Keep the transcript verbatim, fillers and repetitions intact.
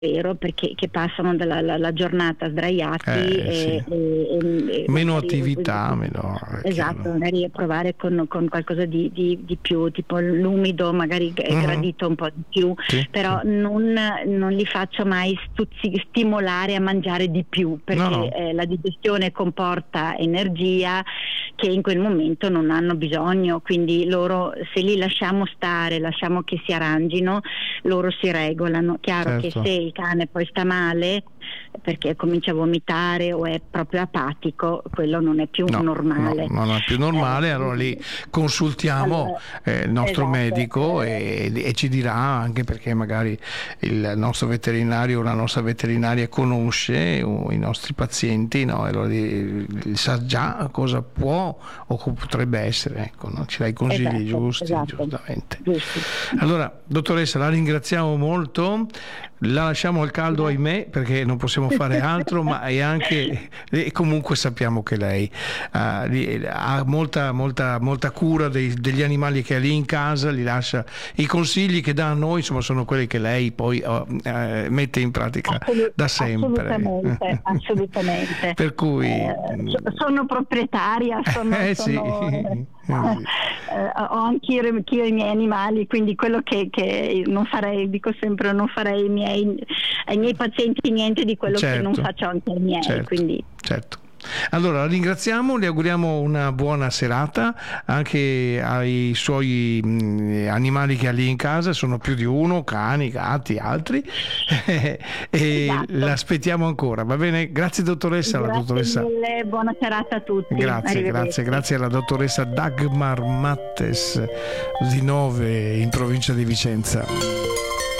vero, perché che passano dalla la, la giornata sdraiati eh, e, sì. e, e, e meno magari, attività, meno esatto, chiaro. magari provare con, con qualcosa di, di, di più, tipo l'umido, magari è Mhm. gradito un po' di più, Sì, però sì. non, non li faccio mai stuzzi- stimolare a mangiare di più, perché No, no. eh, la digestione comporta energia che in quel momento non hanno bisogno, quindi loro, se li lasciamo stare, lasciamo che si arrangino, loro si regolano. Chiaro che Certo. se il cane poi sta male perché comincia a vomitare o è proprio apatico, quello non è più No, normale. no, non è più normale, Eh, allora lì consultiamo allora, eh, il nostro esatto, medico eh, e, e ci dirà, anche perché magari il nostro veterinario o la nostra veterinaria conosce uh, i nostri pazienti, no? E allora lì, lì sa già cosa può o co- potrebbe essere, ecco, no? Ci dà i consigli esatto, giusti, esatto, giustamente. giusto. Allora, dottoressa, la ringraziamo molto, la lasciamo al caldo, ahimè, perché non possiamo fare altro, ma è anche, e comunque sappiamo che lei uh, ha molta, molta, molta cura dei, degli animali che ha lì in casa, li lascia, i consigli che dà a noi, insomma, sono quelli che lei poi uh, uh, mette in pratica Assolut- da sempre. assolutamente, assolutamente. Per cui Eh, so- sono proprietaria, sono, eh sì, sono, eh, eh sì. eh, ho anch'io, anch'io i miei animali, quindi quello che, che non farei, dico sempre, non farei ai miei, ai miei pazienti niente di quello che non Certo, faccio anche ai miei. certo, Quindi. certo. Allora, la ringraziamo, le auguriamo una buona serata anche ai suoi mh, animali che ha lì in casa, sono più di uno, cani, gatti, altri, e Esatto. l'aspettiamo ancora, va bene? Grazie dottoressa, la Grazie dottoressa. mille, buona serata a tutti. Grazie, grazie, grazie alla dottoressa Dagmar Mattes di Nove in provincia di Vicenza.